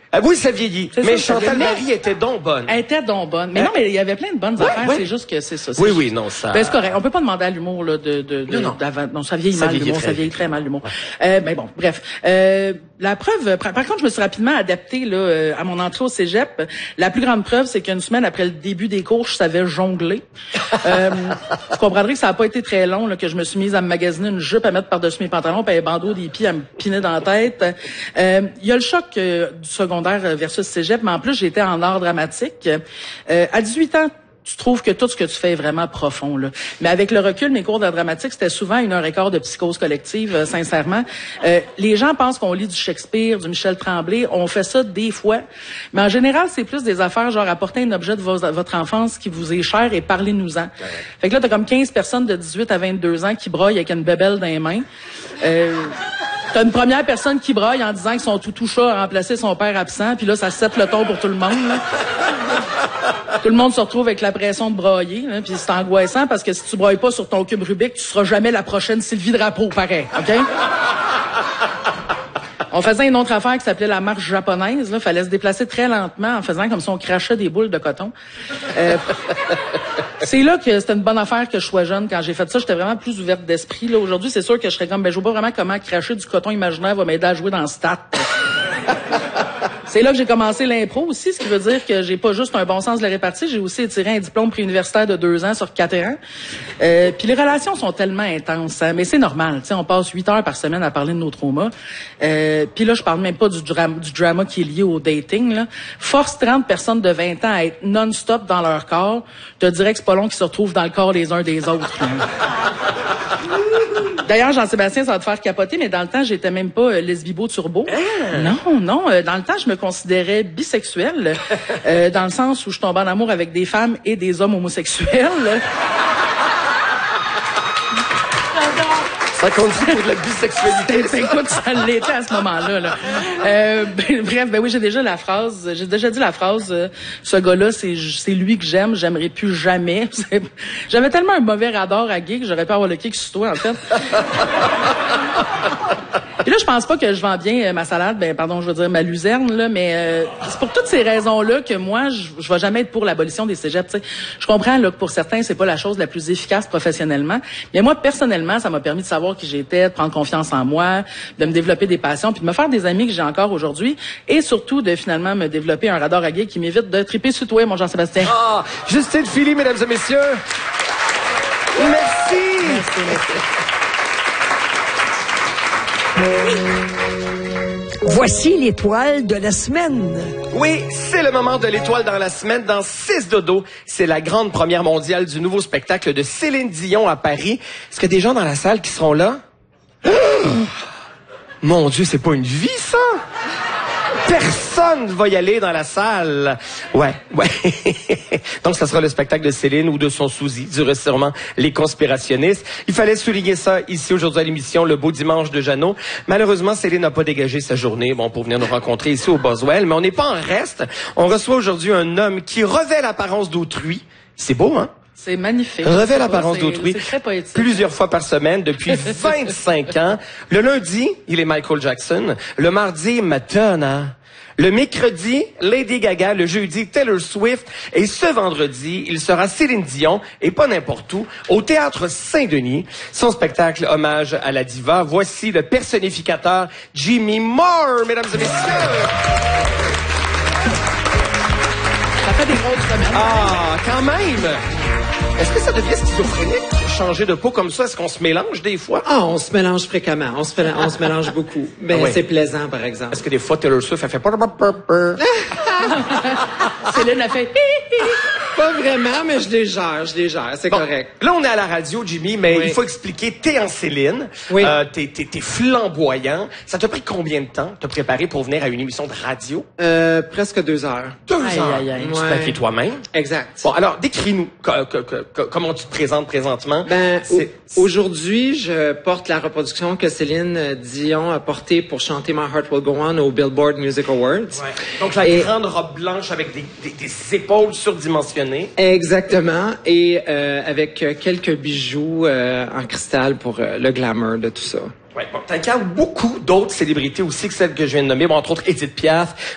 Ah oui, ça vieillit. C'est mais ça, Chantal Marie était donc bonne. Elle était donc bonne. Mais non, mais il y avait plein de bonnes affaires. ouais. C'est juste que c'est ça. Oui, non, ça... Ben, c'est correct. On peut pas demander à l'humour, là, d'avant. Non, ça vieillit mal, l'humour. Ça vieillit très mal, l'humour. Mais bon, bref. La preuve, par contre, je me suis rapidement adaptée, là, à mon entrée au cégep. La plus grande preuve, c'est qu'une semaine après le début des cours, je savais jongler. Tu comprendrais que ça a pas été très long, là, que je me suis mise à me magasiner une jupe à mettre par-dessus mes pantalons, puis un bandeau des pieds à me piner dans la tête. Il y a le choc du secondaire versus cégep, mais en plus, j'étais en art dramatique. À 18 ans, tu trouves que tout ce que tu fais est vraiment profond, là. Mais avec le recul, mes cours d'art dramatique, c'était souvent 1h15 de psychose collective, sincèrement. Les gens pensent qu'on lit du Shakespeare, du Michel Tremblay. On fait ça des fois. Mais en général, c'est plus des affaires genre apporter un objet de votre enfance qui vous est cher et parlez-nous-en. Fait que là, t'as comme 15 personnes de 18 à 22 ans qui broyent avec une bébelle dans les mains. T'as une première personne qui braille en disant que son toutou-chat a remplacé son père absent, puis là, ça set le ton pour tout le monde, là. Tout le monde se retrouve avec la pression de brailler, hein, puis c'est angoissant parce que si tu brailles pas sur ton cube Rubik, tu seras jamais la prochaine Sylvie Drapeau, pareil, OK? On faisait une autre affaire qui s'appelait la marche japonaise. Là, fallait se déplacer très lentement en faisant comme si on crachait des boules de coton. C'est là que c'était une bonne affaire que je sois jeune. Quand j'ai fait ça, j'étais vraiment plus ouverte d'esprit. Là, aujourd'hui, c'est sûr que je serais comme, je vois pas vraiment comment cracher du coton imaginaire va m'aider à jouer dans le stade. C'est là que j'ai commencé l'impro aussi, ce qui veut dire que j'ai pas juste un bon sens de la répartie, j'ai aussi étiré un diplôme préuniversitaire de 2 ans sur 4 ans. Puis les relations sont tellement intenses, hein, mais c'est normal. Tu sais, on passe 8 heures par semaine à parler de nos traumas. Puis là, je parle même pas du drama qui est lié au dating. Là. Force 30 personnes de 20 ans à être non-stop dans leur corps, je te dirais que c'est pas long qu'ils se retrouvent dans le corps les uns des autres. D'ailleurs, Jean-Sébastien, ça va te faire capoter, mais dans le temps, j'étais même pas lesbibo turbo. Non. Dans le temps, je me considérais bisexuelle, dans le sens où je tombais en amour avec des femmes et des hommes homosexuels. Ça compte pour de la bisexualité. Écoute, ça l'était à ce moment-là. Là. Bref, oui, j'ai déjà dit la phrase, ce gars-là, c'est lui que j'aimerais plus jamais. J'avais tellement un mauvais radar à gay que j'aurais pu avoir le kick sur toi, en fait. Et là, je pense pas que je vends bien ma salade, je veux dire ma luzerne, là, mais c'est pour toutes ces raisons-là que moi, je vais jamais être pour l'abolition des cégeps. T'sais. Je comprends là, que pour certains, c'est pas la chose la plus efficace professionnellement, mais moi, personnellement, ça m'a permis de savoir qui j'étais, de prendre confiance en moi, de me développer des passions, puis de me faire des amis que j'ai encore aujourd'hui, et surtout de finalement me développer un radar à gay qui m'évite de triper sur toi, mon Jean-Sébastien. Ah, Justine Philly, mesdames et messieurs. Merci. Voici l'étoile de la semaine. Oui, c'est le moment de l'étoile dans la semaine. Dans 6 dodo, c'est la grande première mondiale du nouveau spectacle de Céline Dion à Paris. Est-ce qu'il y a des gens dans la salle qui seront là? Mon Dieu, c'est pas une vie, ça! Personne va y aller dans la salle. Ouais. Donc, ça sera le spectacle de Céline ou de son sousi, diraient sûrement les conspirationnistes. Il fallait souligner ça ici aujourd'hui à l'émission Le Beau Dimanche de Jeannot. Malheureusement, Céline n'a pas dégagé sa journée, pour venir nous rencontrer ici au Boswell. Mais on n'est pas en reste. On reçoit aujourd'hui un homme qui revêt l'apparence d'autrui. C'est beau, hein? C'est magnifique. Revêt l'apparence d'autrui. C'est très poétique. Plusieurs fois par semaine depuis 25 ans. Le lundi, il est Michael Jackson. Le mardi, Madonna. Le mercredi, Lady Gaga. Le jeudi, Taylor Swift. Et ce vendredi, il sera Céline Dion, et pas n'importe où, au Théâtre Saint-Denis. Son spectacle hommage à la diva. Voici le personnificateur Jimmy Moore, mesdames et messieurs. Ça fait des grosses semaines. Ah, quand même! Est-ce que ça devient schizophrénique, changer de peau comme ça? Est-ce qu'on se mélange des fois? Ah, on se mélange fréquemment. On se mélange beaucoup. Mais c'est plaisant, par exemple. Est-ce que des fois, Taylor Swift, elle fait... Céline a fait... Pas vraiment, mais je les gère, c'est correct. Là, on est à la radio, Jimmy, mais il faut expliquer, t'es en Céline, t'es flamboyant. Ça t'a pris combien de temps te préparer pour venir à une émission de radio? Presque 2 heures. 2 heures? Aïe. Tu t'as fait toi-même? Exact. Bon, alors, décris-nous comment tu te présentes présentement. Aujourd'hui, je porte la reproduction que Céline Dion a portée pour chanter My Heart Will Go On au Billboard Music Awards. Ouais. Donc, la grande robe blanche avec des épaules surdimensionnées. Exactement. Et avec quelques bijoux en cristal pour le glamour de tout ça. Ouais, t'incarnes beaucoup d'autres célébrités aussi que celles que je viens de nommer. Entre autres, Edith Piaf,